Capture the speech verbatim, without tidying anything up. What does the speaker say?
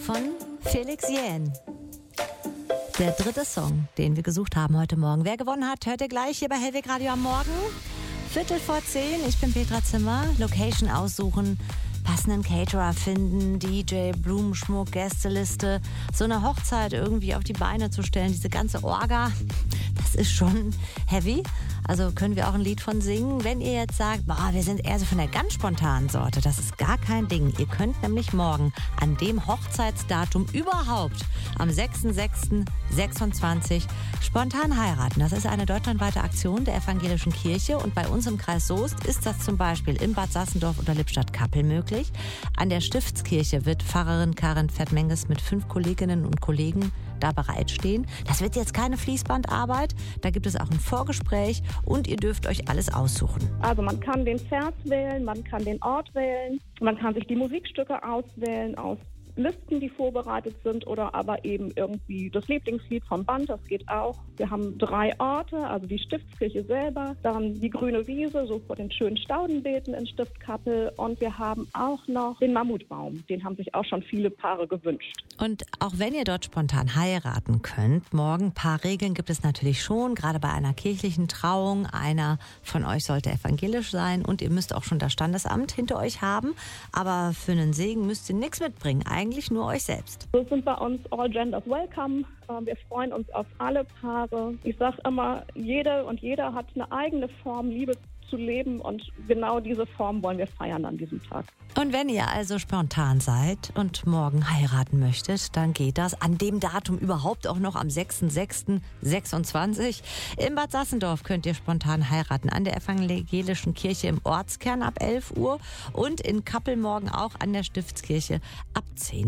von Felix Jähn. Der dritte Song, den wir gesucht haben heute Morgen. Wer gewonnen hat, hört ihr gleich hier bei Hellweg Radio am Morgen. Viertel vor zehn, ich bin Petra Zimmer. Location aussuchen, passenden Caterer finden, D J, Blumenschmuck, Gästeliste. So eine Hochzeit irgendwie auf die Beine zu stellen, diese ganze Orga, das ist schon heavy. Also können wir auch ein Lied von singen. Wenn ihr jetzt sagt, boah, wir sind eher so von der ganz spontanen Sorte, das ist gar kein Ding. Ihr könnt nämlich morgen an dem Hochzeitsdatum überhaupt, am sechster sechster sechsundzwanzig, spontan heiraten. Das ist eine deutschlandweite Aktion der Evangelischen Kirche und bei uns im Kreis Soest ist das zum Beispiel in Bad Sassendorf oder Lippstadt-Kappel möglich. An der Stiftskirche wird Pfarrerin Karin Pferd-Menges mit fünf Kolleginnen und Kollegen da bereitstehen. Das wird jetzt keine Fließbandarbeit, da gibt es auch ein Vorgespräch und ihr dürft euch alles aussuchen. Also man kann den Vers wählen, man kann den Ort wählen, man kann sich die Musikstücke auswählen aus Listen, die vorbereitet sind oder aber eben irgendwie das Lieblingslied vom Band, das geht auch. Wir haben drei Orte, also die Stiftskirche selber, dann die grüne Wiese, so vor den schönen Staudenbeeten in Stiftskappel und wir haben auch noch den Mammutbaum, den haben sich auch schon viele Paare gewünscht. Und auch wenn ihr dort spontan heiraten könnt, morgen, ein paar Regeln gibt es natürlich schon, gerade bei einer kirchlichen Trauung. Einer von euch sollte evangelisch sein und ihr müsst auch schon das Standesamt hinter euch haben, aber für einen Segen müsst ihr nichts mitbringen. Eigentlich nur euch selbst. So sind bei uns All Genders Welcome. Wir freuen uns auf alle Paare. Ich sage immer, jede und jeder hat eine eigene Form, Liebe zu leben und genau diese Form wollen wir feiern an diesem Tag. Und wenn ihr also spontan seid und morgen heiraten möchtet, dann geht das an dem Datum überhaupt auch noch am sechster sechster sechsundzwanzig. In Bad Sassendorf könnt ihr spontan heiraten an der Evangelischen Kirche im Ortskern ab elf Uhr und in Kappel morgen auch an der Stiftskirche ab zehn.